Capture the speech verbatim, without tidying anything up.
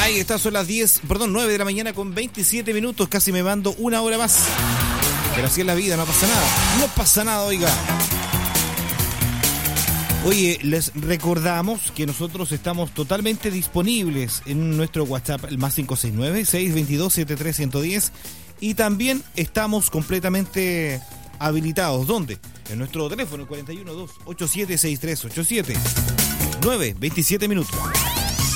Ahí está, son las diez, perdón, nueve de la mañana con veintisiete minutos. Casi me mando una hora más. Pero así es la vida, no pasa nada. No pasa nada, oiga. Oye, les recordamos que nosotros estamos totalmente disponibles en nuestro WhatsApp, el más cinco seis nueve, seis dos dos, siete tres uno cero. Y también estamos completamente habilitados. ¿Dónde? En nuestro teléfono, cuarenta y uno, dos ochenta y siete, sesenta y tres ochenta y siete. nueve, veintisiete minutos.